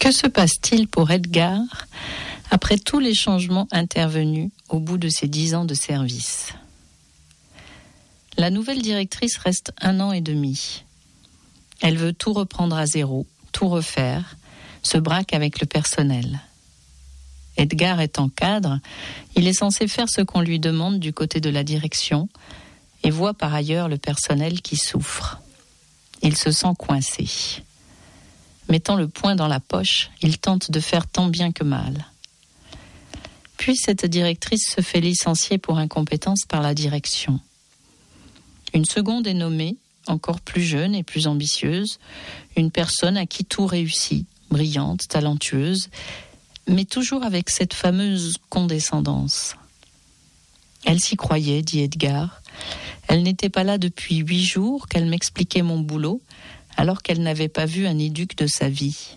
Que se passe-t-il pour Edgar après tous les changements intervenus au bout de ses 10 ans de service ? La nouvelle directrice reste 1 an et demi. Elle veut tout reprendre à zéro, tout refaire, se braque avec le personnel. Edgar étant cadre, il est censé faire ce qu'on lui demande du côté de la direction et voit par ailleurs le personnel qui souffre. Il se sent coincé. Mettant le poing dans la poche, il tente de faire tant bien que mal. Puis cette directrice se fait licencier pour incompétence par la direction. Une seconde est nommée, encore plus jeune et plus ambitieuse, une personne à qui tout réussit, brillante, talentueuse, mais toujours avec cette fameuse condescendance. Elle s'y croyait, dit Edgar. Elle n'était pas là depuis 8 jours qu'elle m'expliquait mon boulot, alors qu'elle n'avait pas vu un éduc de sa vie.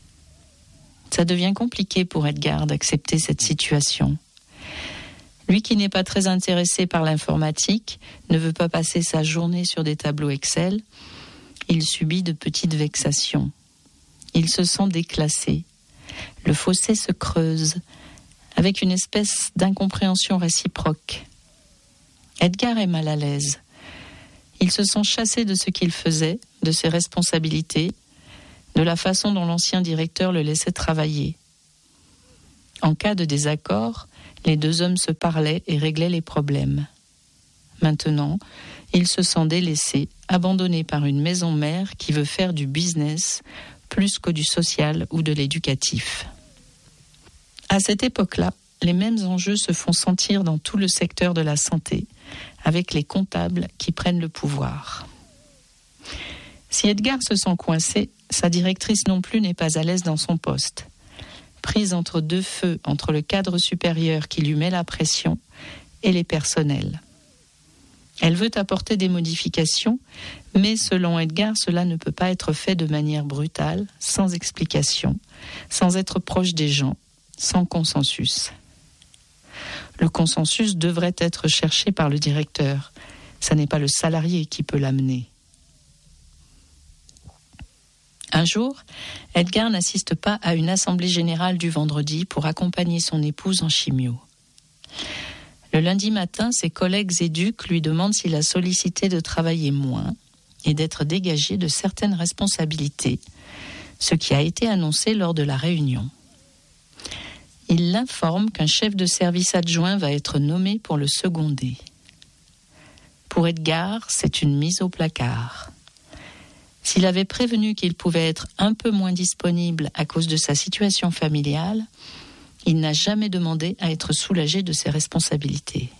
Ça devient compliqué pour Edgar d'accepter cette situation. Lui qui n'est pas très intéressé par l'informatique, ne veut pas passer sa journée sur des tableaux Excel, il subit de petites vexations. Il se sent déclassé. Le fossé se creuse, avec une espèce d'incompréhension réciproque. Edgar est mal à l'aise. Il se sent chassé de ce qu'il faisait, de ses responsabilités, de la façon dont l'ancien directeur le laissait travailler. En cas de désaccord, les 2 hommes se parlaient et réglaient les problèmes. Maintenant, il se sent délaissé, abandonné par une maison mère qui veut faire du business plus que du social ou de l'éducatif. À cette époque-là, les mêmes enjeux se font sentir dans tout le secteur de la santé, avec les comptables qui prennent le pouvoir. Si Edgar se sent coincé, sa directrice non plus n'est pas à l'aise dans son poste. Prise entre 2 feux, entre le cadre supérieur qui lui met la pression et les personnels. Elle veut apporter des modifications, mais selon Edgar, cela ne peut pas être fait de manière brutale, sans explication, sans être proche des gens, sans consensus. Le consensus devrait être cherché par le directeur. Ce n'est pas le salarié qui peut l'amener. Un jour, Edgar n'assiste pas à une assemblée générale du vendredi pour accompagner son épouse en chimio. Le lundi matin, ses collègues éduques lui demandent s'il a sollicité de travailler moins et d'être dégagé de certaines responsabilités, ce qui a été annoncé lors de la réunion. Il l'informe qu'un chef de service adjoint va être nommé pour le seconder. Pour Edgar, c'est une mise au placard. S'il avait prévenu qu'il pouvait être un peu moins disponible à cause de sa situation familiale, il n'a jamais demandé à être soulagé de ses responsabilités.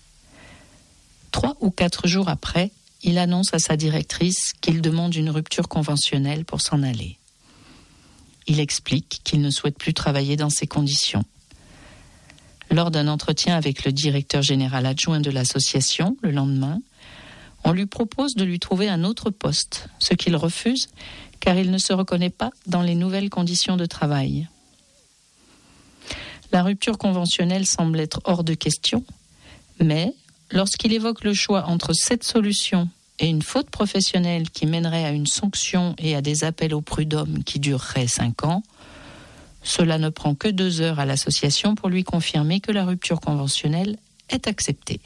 3 ou 4 jours après, il annonce à sa directrice qu'il demande une rupture conventionnelle pour s'en aller. Il explique qu'il ne souhaite plus travailler dans ces conditions. Lors d'un entretien avec le directeur général adjoint de l'association, le lendemain, on lui propose de lui trouver un autre poste, ce qu'il refuse car il ne se reconnaît pas dans les nouvelles conditions de travail. La rupture conventionnelle semble être hors de question, mais lorsqu'il évoque le choix entre cette solution et une faute professionnelle qui mènerait à une sanction et à des appels au prud'homme qui dureraient 5 ans, cela ne prend que 2 heures à l'association pour lui confirmer que la rupture conventionnelle est acceptée.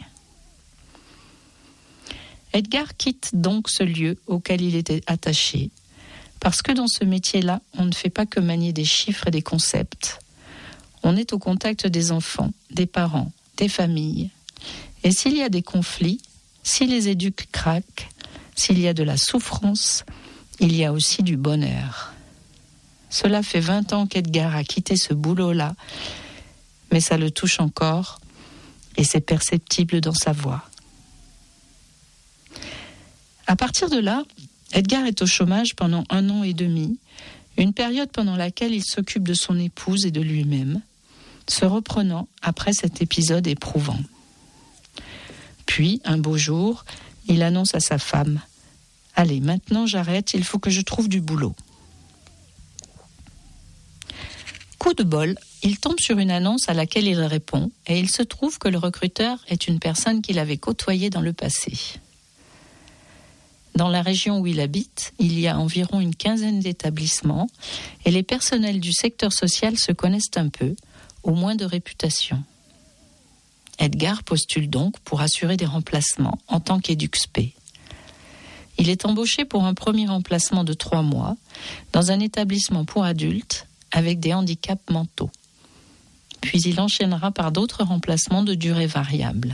Edgar quitte donc ce lieu auquel il était attaché, parce que dans ce métier-là, on ne fait pas que manier des chiffres et des concepts. On est au contact des enfants, des parents, des familles. Et s'il y a des conflits, si les éduques craquent, s'il y a de la souffrance, il y a aussi du bonheur. Cela fait 20 ans qu'Edgar a quitté ce boulot-là, mais ça le touche encore et c'est perceptible dans sa voix. À partir de là, Edgar est au chômage pendant 1 an et demi, une période pendant laquelle il s'occupe de son épouse et de lui-même, se reprenant après cet épisode éprouvant. Puis, un beau jour, il annonce à sa femme « Allez, maintenant j'arrête, il faut que je trouve du boulot ». Coup de bol, il tombe sur une annonce à laquelle il répond et il se trouve que le recruteur est une personne qu'il avait côtoyée dans le passé. Dans la région où il habite, il y a environ une quinzaine d'établissements et les personnels du secteur social se connaissent un peu, au moins de réputation. Edgar postule donc pour assurer des remplacements en tant qu'EduxP. Il est embauché pour un premier remplacement de 3 mois dans un établissement pour adultes avec des handicaps mentaux. Puis il enchaînera par d'autres remplacements de durée variable.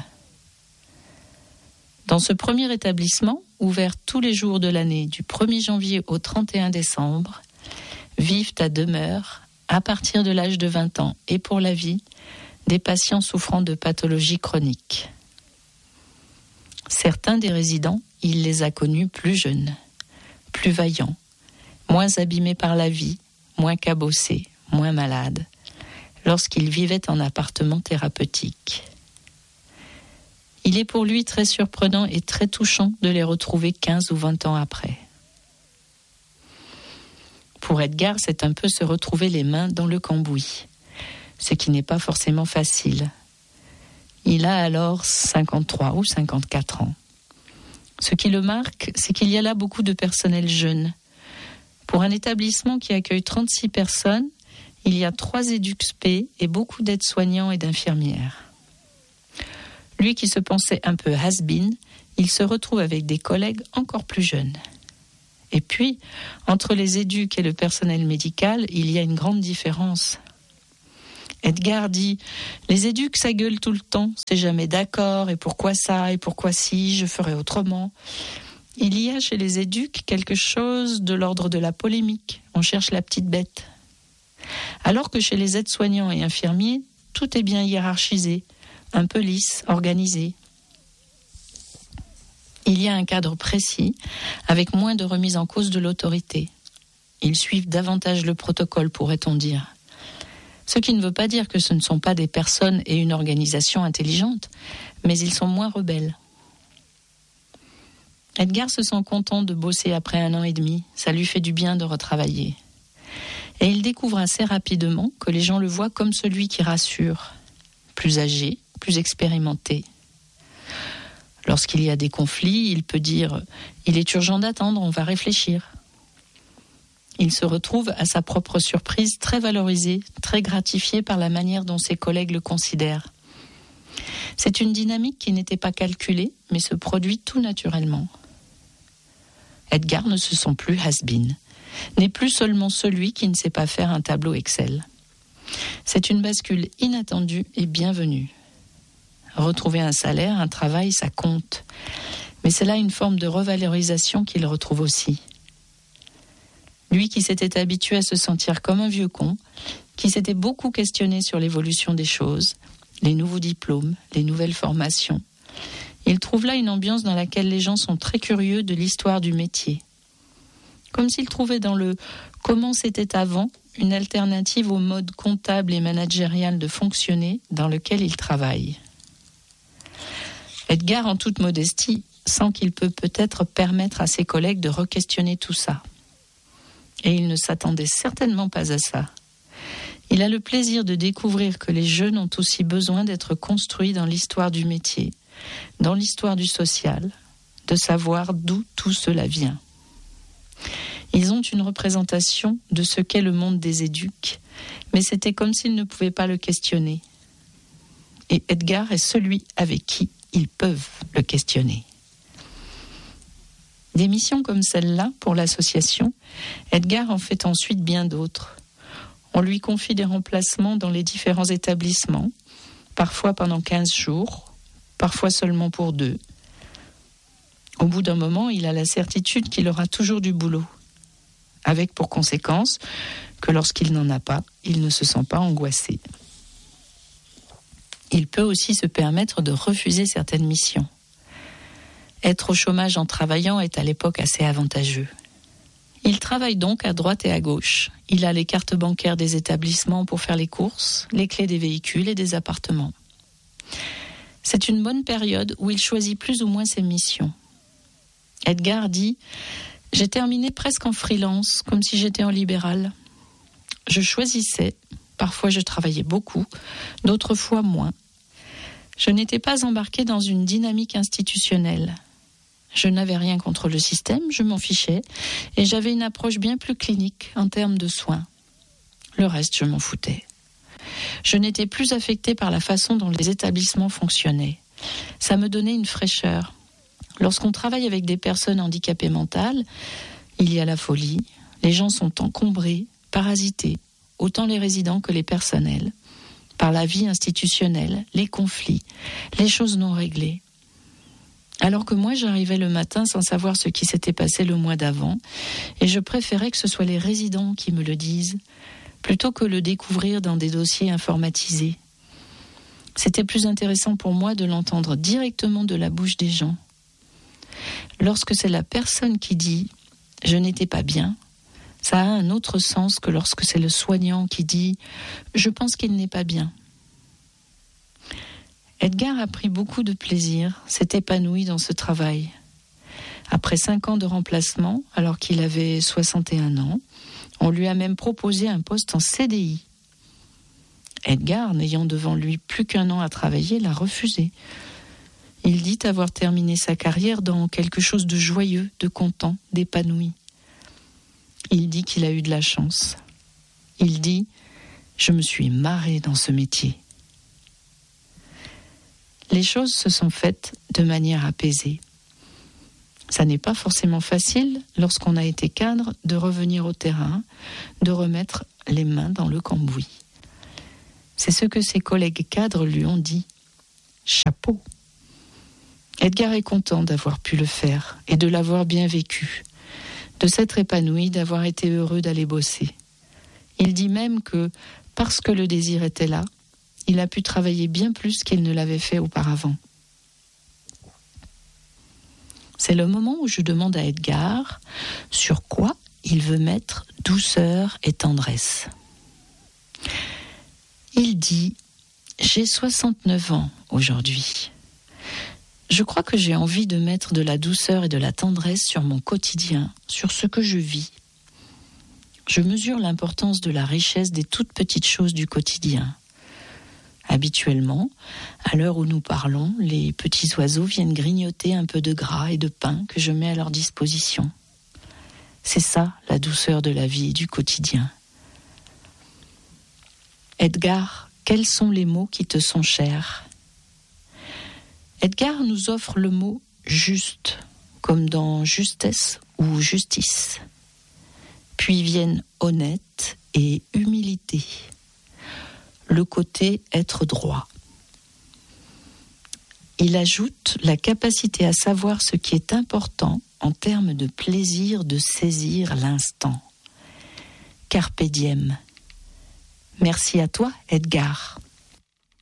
Dans ce premier établissement, ouvert tous les jours de l'année du 1er janvier au 31 décembre, vivent à demeure, à partir de l'âge de 20 ans et pour la vie, des patients souffrant de pathologies chroniques. Certains des résidents, il les a connus plus jeunes, plus vaillants, moins abîmés par la vie, moins cabossés, moins malades, lorsqu'ils vivaient en appartement thérapeutique. Il est pour lui très surprenant et très touchant de les retrouver 15 ou 20 ans après. Pour Edgar, c'est un peu se retrouver les mains dans le cambouis, ce qui n'est pas forcément facile. Il a alors 53 ou 54 ans. Ce qui le marque, c'est qu'il y a là beaucoup de personnel jeune. Pour un établissement qui accueille 36 personnes, il y a 3 EduxP et beaucoup d'aides-soignants et d'infirmières. Lui qui se pensait un peu has-been, il se retrouve avec des collègues encore plus jeunes. Et puis, entre les éduques et le personnel médical, il y a une grande différence. Edgar dit « Les éduques, ça gueule tout le temps, c'est jamais d'accord, et pourquoi ça, et pourquoi si, je ferai autrement ». Il y a chez les éduques quelque chose de l'ordre de la polémique, on cherche la petite bête. Alors que chez les aides-soignants et infirmiers, tout est bien hiérarchisé, un peu lisse, organisé. Il y a un cadre précis, avec moins de remise en cause de l'autorité. Ils suivent davantage le protocole, pourrait-on dire. Ce qui ne veut pas dire que ce ne sont pas des personnes et une organisation intelligente, mais ils sont moins rebelles. Edgar se sent content de bosser après 1 an et demi, ça lui fait du bien de retravailler. Et il découvre assez rapidement que les gens le voient comme celui qui rassure, plus âgé, plus expérimenté. Lorsqu'il y a des conflits, il peut dire « Il est urgent d'attendre, on va réfléchir ». Il se retrouve, à sa propre surprise, très valorisé, très gratifié par la manière dont ses collègues le considèrent. C'est une dynamique qui n'était pas calculée, mais se produit tout naturellement. Edgar ne se sent plus has-been, n'est plus seulement celui qui ne sait pas faire un tableau Excel. C'est une bascule inattendue et bienvenue. Retrouver un salaire, un travail, ça compte. Mais c'est là une forme de revalorisation qu'il retrouve aussi. Lui qui s'était habitué à se sentir comme un vieux con, qui s'était beaucoup questionné sur l'évolution des choses, les nouveaux diplômes, les nouvelles formations, il trouve là une ambiance dans laquelle les gens sont très curieux de l'histoire du métier. Comme s'il trouvait dans le « comment c'était avant » une alternative au mode comptable et managérial de fonctionner dans lequel il travaille. Edgar, en toute modestie, sent qu'il peut peut-être permettre à ses collègues de re-questionner tout ça. Et il ne s'attendait certainement pas à ça. Il a le plaisir de découvrir que les jeunes ont aussi besoin d'être construits dans l'histoire du métier, dans l'histoire du social, de savoir d'où tout cela vient. Ils ont une représentation de ce qu'est le monde des éduques, mais c'était comme s'ils ne pouvaient pas le questionner. Et Edgar est celui avec qui ils peuvent le questionner. Des missions comme celle-là, pour l'association, Edgar en fait ensuite bien d'autres. On lui confie des remplacements dans les différents établissements, parfois pendant 15 jours, parfois seulement pour 2. Au bout d'un moment, il a la certitude qu'il aura toujours du boulot, avec pour conséquence que lorsqu'il n'en a pas, il ne se sent pas angoissé. Il peut aussi se permettre de refuser certaines missions. Être au chômage en travaillant est à l'époque assez avantageux. Il travaille donc à droite et à gauche. Il a les cartes bancaires des établissements pour faire les courses, les clés des véhicules et des appartements. C'est une bonne période où il choisit plus ou moins ses missions. Edgar dit « J'ai terminé presque en freelance, comme si j'étais en libéral. Je choisissais, parfois je travaillais beaucoup, d'autres fois moins. Je n'étais pas embarqué dans une dynamique institutionnelle. Je n'avais rien contre le système, je m'en fichais, et j'avais une approche bien plus clinique en termes de soins. Le reste, je m'en foutais. Je n'étais plus affectée par la façon dont les établissements fonctionnaient. Ça me donnait une fraîcheur. Lorsqu'on travaille avec des personnes handicapées mentales, il y a la folie, les gens sont encombrés, parasités, autant les résidents que les personnels, par la vie institutionnelle, les conflits, les choses non réglées. Alors que moi, j'arrivais le matin sans savoir ce qui s'était passé le mois d'avant, et je préférais que ce soit les résidents qui me le disent, plutôt que le découvrir dans des dossiers informatisés. C'était plus intéressant pour moi de l'entendre directement de la bouche des gens. Lorsque c'est la personne qui dit « je n'étais pas bien », ça a un autre sens que lorsque c'est le soignant qui dit « je pense qu'il n'est pas bien ». Edgar a pris beaucoup de plaisir, s'est épanoui dans ce travail. Après 5 ans de remplacement, alors qu'il avait 61 ans, on lui a même proposé un poste en CDI. Edgar, n'ayant devant lui plus qu'1 an à travailler, l'a refusé. Il dit avoir terminé sa carrière dans quelque chose de joyeux, de content, d'épanoui. Il dit qu'il a eu de la chance. Il dit « Je me suis marré dans ce métier ». Les choses se sont faites de manière apaisée. Ça n'est pas forcément facile, lorsqu'on a été cadre, de revenir au terrain, de remettre les mains dans le cambouis. C'est ce que ses collègues cadres lui ont dit. Chapeau. Edgar est content d'avoir pu le faire et de l'avoir bien vécu, de s'être épanoui, d'avoir été heureux d'aller bosser. Il dit même que, parce que le désir était là, il a pu travailler bien plus qu'il ne l'avait fait auparavant. C'est le moment où je demande à Edgar sur quoi il veut mettre douceur et tendresse. Il dit « J'ai 69 ans aujourd'hui. Je crois que j'ai envie de mettre de la douceur et de la tendresse sur mon quotidien, sur ce que je vis. Je mesure l'importance de la richesse des toutes petites choses du quotidien. Habituellement, à l'heure où nous parlons, les petits oiseaux viennent grignoter un peu de gras et de pain que je mets à leur disposition. C'est ça, la douceur de la vie et du quotidien. Edgar, quels sont les mots qui te sont chers ? Edgar nous offre le mot « juste », comme dans « justesse » ou « justice ». Puis viennent « honnête » et « humilité ». Le côté « être droit ». Il ajoute la capacité à savoir ce qui est important en termes de plaisir de saisir l'instant. Carpe diem. Merci à toi, Edgar.